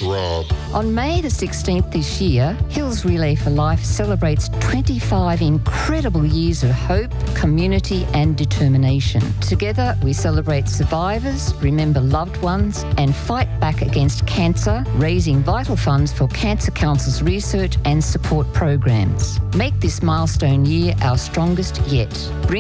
Rob. On May the 16th this year, Hills Relay for Life celebrates 25 incredible years of hope, community and determination. Together, we celebrate survivors, remember loved ones and fight back against cancer, raising vital funds for Cancer Council's research and support programs. Make this milestone year our strongest yet.